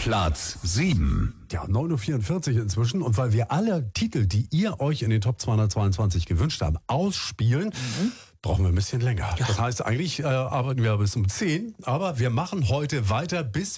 Platz 7. Ja, 9:44 Uhr inzwischen. Und weil wir alle Titel, die ihr euch in den Top 222 gewünscht habt, ausspielen, brauchen wir ein bisschen länger. Das heißt, eigentlich arbeiten wir bis um 10, aber wir machen heute weiter bis